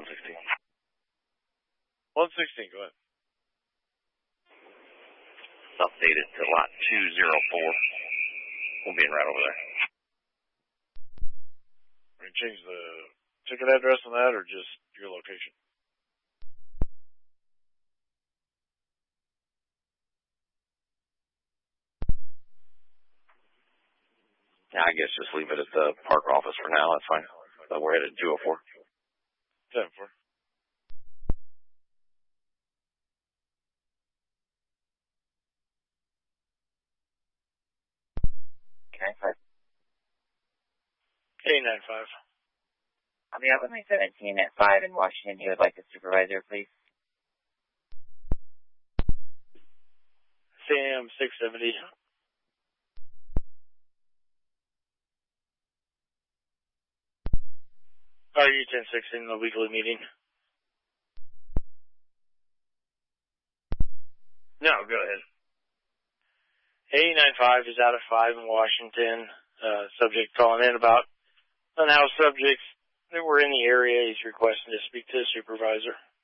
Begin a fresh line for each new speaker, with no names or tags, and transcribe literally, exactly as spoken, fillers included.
sixteen.
one sixteen, go ahead.
Updated to lot two oh four. We'll be right over there.
Are you change the ticket address on that or just your location?
Yeah, I guess just leave it at the park office for now. That's fine. But we're headed two oh four.
ten four.
Okay, five.
eight nine five.
On the Highway seventeen at five in Washington, you would like a supervisor, please?
Sam six seventy. R U ten sixteen, the weekly meeting. No, go ahead. eight nine five is out of five in Washington. Uh, subject calling in about unhoused subjects that were in the area. He's requesting to speak to the supervisor.